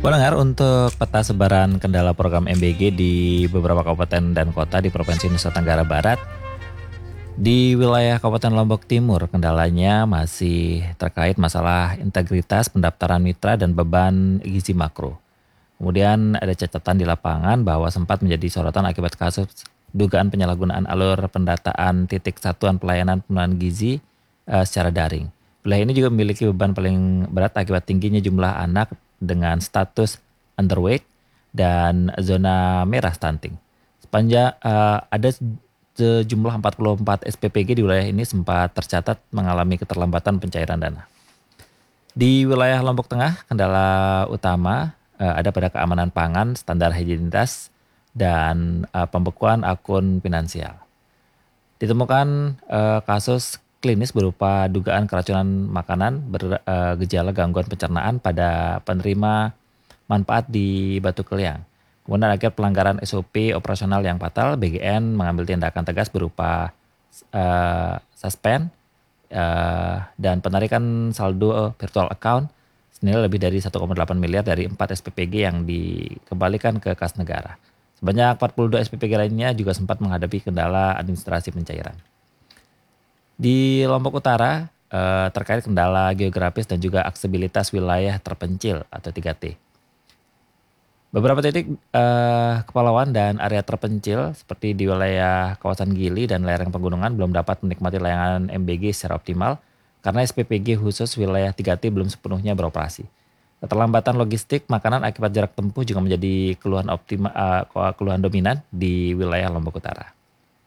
Pendengar, untuk peta sebaran kendala program MBG di beberapa kabupaten dan kota di Provinsi Nusa Tenggara Barat, di wilayah Kabupaten Lombok Timur, kendalanya masih terkait masalah integritas pendaftaran mitra dan beban gizi makro. Kemudian ada catatan di lapangan bahwa sempat menjadi sorotan akibat kasus dugaan penyalahgunaan alur pendataan titik satuan pelayanan pemenuhan gizi secara daring. Wilayah ini juga memiliki beban paling berat akibat tingginya jumlah anak dengan status underweight dan zona merah stunting. Sepanjang ada sejumlah 44 SPPG di wilayah ini sempat tercatat mengalami keterlambatan pencairan dana. Di wilayah Lombok Tengah, kendala utama ada pada keamanan pangan, standar higienitas, dan pembekuan akun finansial. Ditemukan kasus klinis berupa dugaan keracunan makanan bergejala gangguan pencernaan pada penerima manfaat di Batu Keliang. Kemudian akibat pelanggaran SOP operasional yang fatal, BGN mengambil tindakan tegas berupa suspend dan penarikan saldo virtual account senilai lebih dari 1,8 miliar dari 4 SPPG yang dikembalikan ke kas negara. Sebanyak 42 SPPG lainnya juga sempat menghadapi kendala administrasi pencairan. Di Lombok Utara terkait kendala geografis dan juga aksesibilitas wilayah terpencil atau 3T. Beberapa titik kepulauan dan area terpencil seperti di wilayah kawasan Gili dan lereng pegunungan belum dapat menikmati layanan MBG secara optimal karena SPPG khusus wilayah 3T belum sepenuhnya beroperasi. Keterlambatan logistik makanan akibat jarak tempuh juga menjadi keluhan dominan di wilayah Lombok Utara.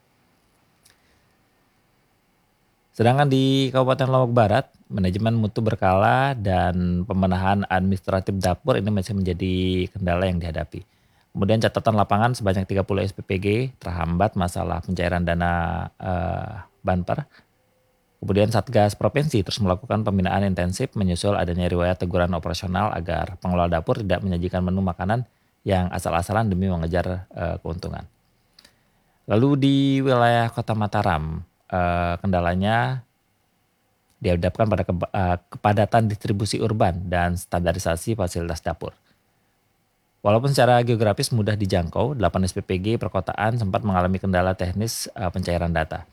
Sedangkan di Kabupaten Lombok Barat, manajemen mutu berkala dan pembenahan administratif dapur ini masih menjadi kendala yang dihadapi. Kemudian catatan lapangan sebanyak 30 SPPG terhambat masalah pencairan dana banper. Kemudian Satgas Provinsi terus melakukan pembinaan intensif menyusul adanya riwayat teguran operasional agar pengelola dapur tidak menyajikan menu makanan yang asal-asalan demi mengejar keuntungan. Lalu di wilayah Kota Mataram, kendalanya dihadapkan pada kepadatan distribusi urban dan standarisasi fasilitas dapur. Walaupun secara geografis mudah dijangkau, 8 SPPG perkotaan sempat mengalami kendala teknis pencairan data.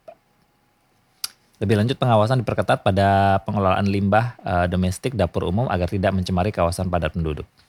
Lebih lanjut, pengawasan diperketat pada pengelolaan limbah domestik dapur umum agar tidak mencemari kawasan padat penduduk.